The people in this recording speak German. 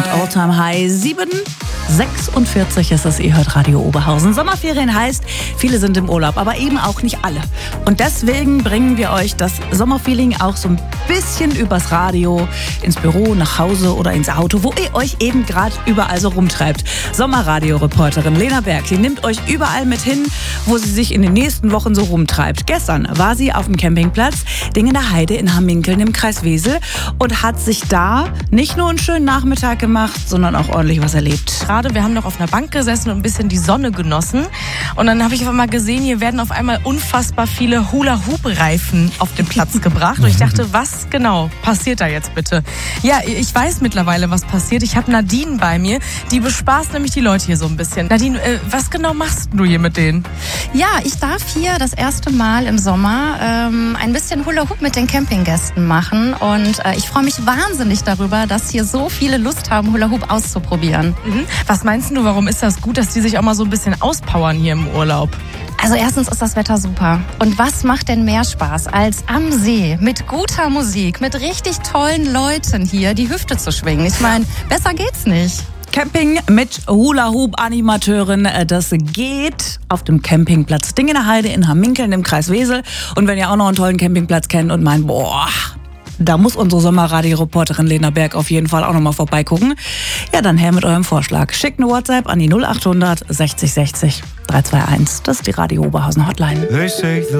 mit All Time High 7:46 ist es. Ihr hört Radio Oberhausen. Sommerferien heißt, viele sind im Urlaub, aber eben auch nicht alle. Und deswegen bringen wir euch das Sommerfeeling auch so ein bisschen übers Radio ins Büro, nach Hause oder ins Auto, wo ihr euch eben gerade überall so rumtreibt. Sommerradio-Reporterin Lena Berg, die nimmt euch überall mit hin, wo sie sich in den nächsten Wochen so rumtreibt. Gestern war sie auf dem Campingplatz Dingenerheide in Hamminkeln im Kreis Wesel und hat sich da nicht nur einen schönen Nachmittag gemacht, sondern auch ordentlich was erlebt. Gerade, wir haben noch auf einer Bank gesessen und ein bisschen die Sonne genossen. Und dann habe ich auf einmal gesehen, hier werden auf einmal unfassbar viele Hula-Hoop-Reifen auf den Platz gebracht. Und ich dachte, was genau passiert da jetzt bitte? Ja, ich weiß mittlerweile, was passiert. Ich habe Nadine bei mir, die bespaßt nämlich die Leute hier so ein bisschen. Nadine, was genau machst du hier mit denen? Ja, ich darf hier das erste Mal im Sommer ein bisschen Hula-Hoop mit den Campinggästen machen. Und ich freue mich wahnsinnig darüber, dass hier so viele Lust haben, Hula-Hoop auszuprobieren. Was meinst du, warum ist das gut, dass die sich auch mal so ein bisschen auspowern hier im Urlaub? Also erstens ist das Wetter super. Und was macht denn mehr Spaß, als am See mit guter Musik, mit richtig tollen Leuten hier die Hüfte zu schwingen? Ich meine, besser geht's nicht. Camping mit Hula-Hoop-Animateurin, das geht auf dem Campingplatz Dingenerheide in Hamminkeln im Kreis Wesel. Und wenn ihr auch noch einen tollen Campingplatz kennt und meint, boah, da muss unsere Sommerradio-Reporterin Lena Berg auf jeden Fall auch nochmal vorbeigucken, ja, dann her mit eurem Vorschlag. Schickt eine WhatsApp an die 0800 60 60 321. Das ist die Radio Oberhausen Hotline.